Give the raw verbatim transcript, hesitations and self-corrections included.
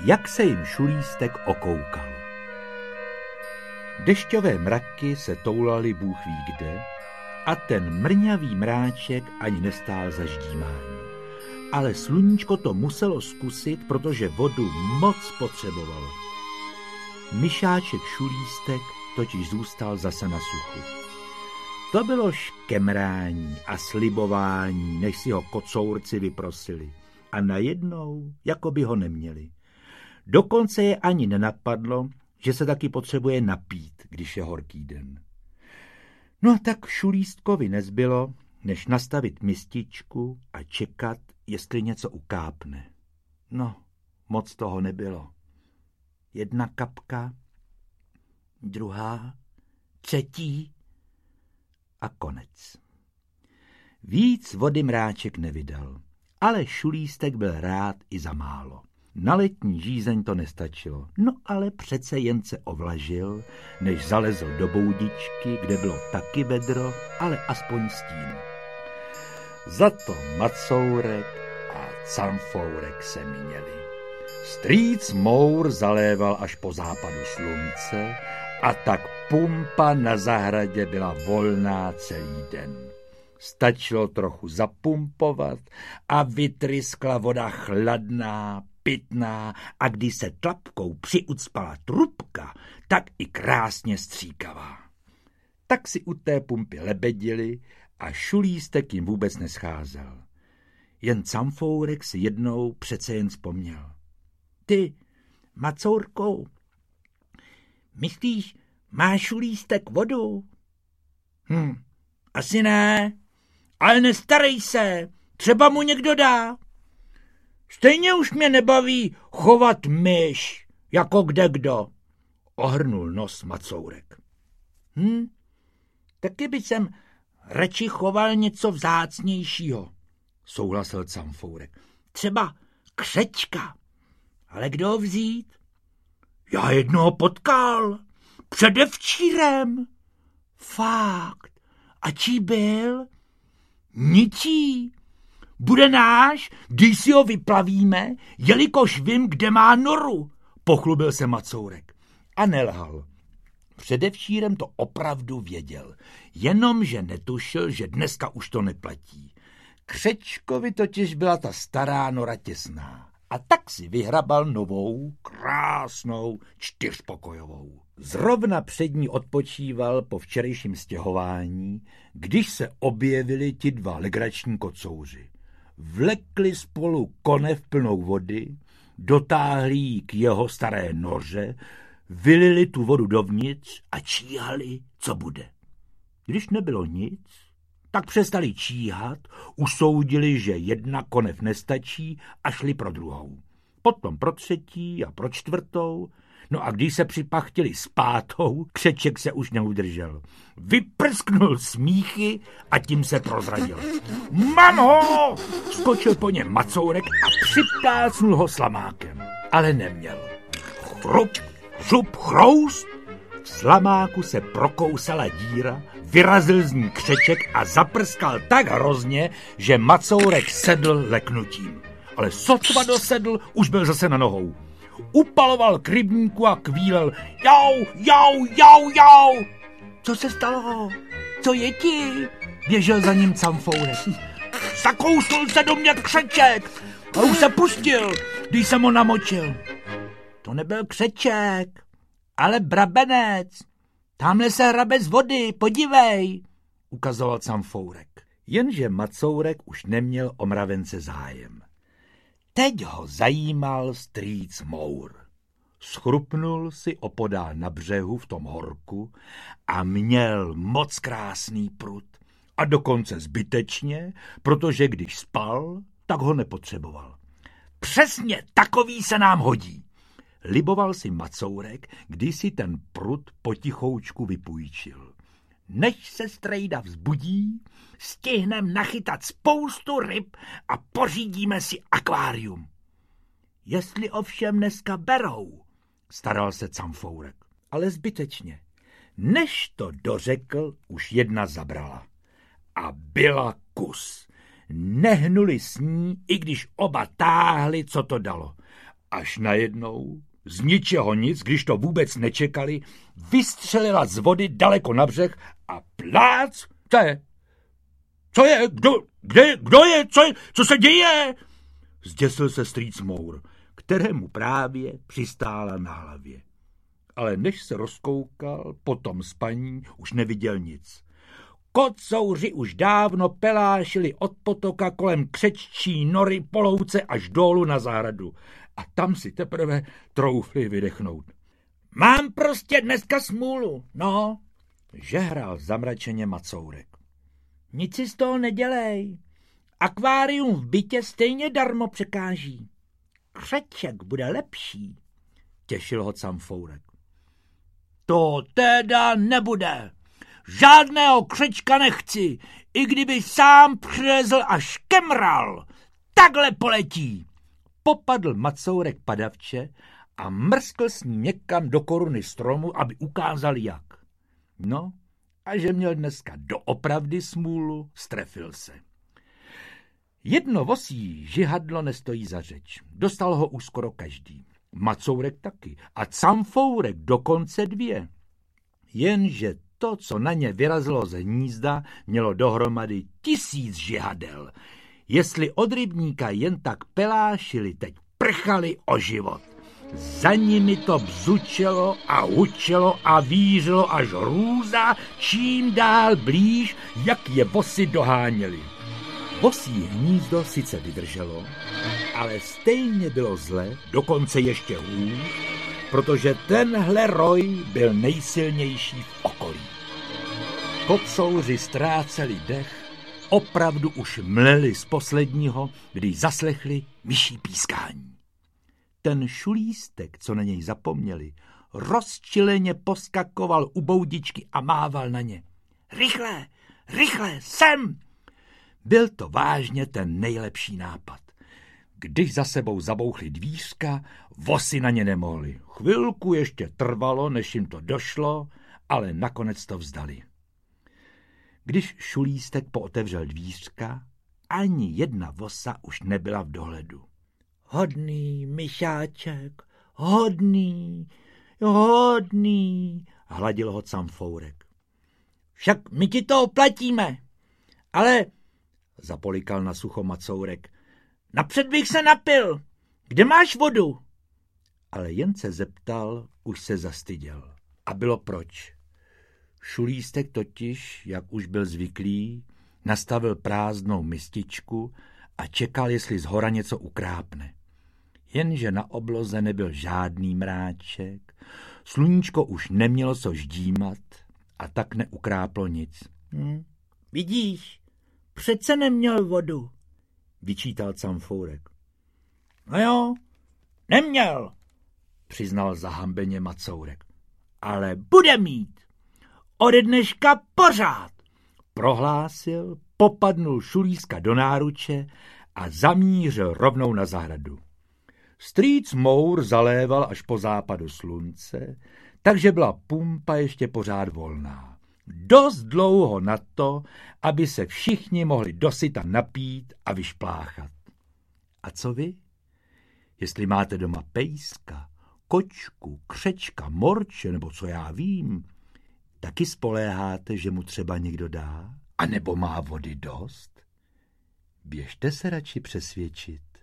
jak se jim Šulístek okoukal. Dešťové mraky se toulaly bůh ví kde a ten mrňavý mráček ani nestál za ždímání. Ale sluníčko to muselo zkusit, protože vodu moc potřebovalo. Myšáček Šulístek totiž zůstal zase na suchu. To bylo škemrání a slibování, než si ho kocourci vyprosili. A najednou, jako by ho neměli. Dokonce je ani nenapadlo, že se taky potřebuje napít, když je horký den. No tak Šulístkovi nezbylo, než nastavit mističku a čekat, jestli něco ukápne. No, moc toho nebylo. Jedna kapka, druhá, třetí a konec. Víc vody mráček nevydal, ale Šulístek byl rád i za málo. Na letní žízeň to nestačilo, no ale přece jen se ovlažil, než zalezl do boudičky, kde bylo taky vedro, ale aspoň stín. Za to Macourek a Canfourek se měli. Strýc Mour zaléval až po západu slunce a tak pumpa na zahradě byla volná celý den. Stačilo trochu zapumpovat a vytryskla voda chladná, pitná a když se tlapkou přiucpala trubka, tak i krásně stříkavá. Tak si u té pumpy lebedili a Šulístek jim vůbec nescházel. Jen Canfourek si jednou přece jen vzpomněl. Ty, Macourko, myslíš, má Šulístek vodu? Hm, asi ne, ale nestarej se, třeba mu někdo dá. Stejně už mě nebaví chovat myš, jako kdekdo, ohrnul nos Macourek. Hm, taky by jsem radši choval něco vzácnějšího, souhlasil Canfourek. Třeba křečka, ale kdo ho vzít? Já jednoho potkal, předevčírem. Fakt, a čí byl? Ničí. Bude náš, když si ho vyplavíme, jelikož vím, kde má noru, pochlubil se Macourek. A nelhal. Předevčírem to opravdu věděl, jenomže netušil, že dneska už to neplatí. Křečkovi totiž byla ta stará nora těsná a tak si vyhrabal novou, krásnou, čtyřpokojovou. Zrovna před ní odpočíval po včerejším stěhování, když se objevili ti dva legrační kocouři. Vlekli spolu konev plnou vody, dotáhli ji k jeho staré noře, vylili tu vodu dovnitř a číhali, co bude. Když nebylo nic, tak přestali číhat, usoudili, že jedna konev nestačí a šli pro druhou. Potom pro třetí a pro čtvrtou. No a když se připachtili s pátou, Křeček se už neudržel. Vyprsknul smíchy a tím se prozradil. Mamo! Skočil po něm Macourek a připlácnul ho slamákem. Ale neměl. Chrup, žup, chroust. V slamáku se prokousala díra, vyrazil z ní Křeček a zaprskal tak hrozně, že Macourek sedl leknutím. Ale sotva dosedl, už byl zase na nohou. Upaloval k rybníku a kvílel. Jau, jau, jau, jau. Co se stalo? Co je ti? Běžel za ním Canfourek. Zakousnul se do mě Křeček a už se pustil, když jsem ho namočil. To nebyl Křeček, ale brabenec. Tamhle se hrabe z vody, podívej, ukazoval Canfourek. Jenže Macourek už neměl o mravence zájem. Teď ho zajímal strýc Mour. Schrupnul si opodál na břehu v tom horku a měl moc krásný prut. A dokonce zbytečně, protože když spal, tak ho nepotřeboval. Přesně takový se nám hodí. Liboval si Macourek, když si ten prut potichoučku vypůjčil. Než se strejda vzbudí, stihnem nachytat spoustu ryb a pořídíme si akvárium. Jestli ovšem dneska berou, staral se Canfourek, ale zbytečně. Než to dořekl, už jedna zabrala. A byla kus. Nehnuli s ní, i když oba táhli, co to dalo. Až najednou, z ničeho nic, když to vůbec nečekali, vystřelila z vody daleko na břeh a plác, co je? Co je? Kdo, kde, kdo je? Co, je? Co se děje? Zděsil se strýc Mour, kterému právě přistála na hlavě. Ale než se rozkoukal po tom spaní, už neviděl nic. Kocouři už dávno pelášili od potoka kolem křeččí nory po louce až dolů na zahradu. A tam si teprve troufli vydechnout. Mám prostě dneska smůlu, no, žehral zamračeně Macourek. Nic si z toho nedělej. Akvárium v bytě stejně darmo překáží. Křeček bude lepší, těšil ho Camfourek. To teda nebude. Žádného křečka nechci, i kdyby sám přilezl a škemral. Takhle poletí. Popadl Macourek padavče a mrskl s ní někam do koruny stromu, aby ukázal jak. No, a že měl dneska doopravdy smůlu, strefil se. Jedno vosí žihadlo nestojí za řeč. Dostal ho už skoro každý. Macourek taky a Camfourek dokonce dvě. Jenže to, co na ně vyrazilo ze hnízda, mělo dohromady tisíc žihadel. Jestli od rybníka jen tak pelášili, teď prchali o život. Za nimi to bzučelo a hučelo a vířilo až hrůza, čím dál blíž, jak je vosy doháněli. Vosí hnízdo sice vydrželo, ale stejně bylo zle, dokonce ještě hůř, protože tenhle roj byl nejsilnější v okolí. Kocouři ztráceli dech, opravdu už mleli z posledního, když zaslechli myší pískání. Ten šulístek, co na něj zapomněli, rozčileně poskakoval u boudičky a mával na ně. Rychle, rychle, sem! Byl to vážně ten nejlepší nápad. Když za sebou zabouchli dvířka, vosy na ně nemohli. Chvilku ještě trvalo, než jim to došlo, ale nakonec to vzdali. Když šulístek pootevřel dvířka, ani jedna vosa už nebyla v dohledu. Hodný myšáček, hodný, hodný, hladil ho Camfourek. Však my ti to oplatíme, ale, zapolikal na sucho Macourek, napřed bych se napil, kde máš vodu? Ale jen se zeptal, už se zastyděl. A bylo proč. Šulístek totiž, jak už byl zvyklý, nastavil prázdnou mističku a čekal, jestli zhora něco ukrápne. Jenže na obloze nebyl žádný mráček, sluníčko už nemělo co ždímat a tak neukráplo nic. Hm, vidíš, přece neměl vodu, vyčítal Camfourek. No jo, neměl, přiznal zahambeně Macourek. Ale bude mít. Ode dneška pořád, prohlásil, popadnul šulíska do náruče a zamířil rovnou na zahradu. Strýc Mour zaléval až po západu slunce, takže byla pumpa ještě pořád volná. Dost dlouho na to, aby se všichni mohli dosyta napít a vyšpláchat. A co vy? Jestli máte doma pejska, kočku, křečka, morče nebo co já vím, taky spoléháte, že mu třeba někdo dá? A nebo má vody dost? Běžte se radši přesvědčit.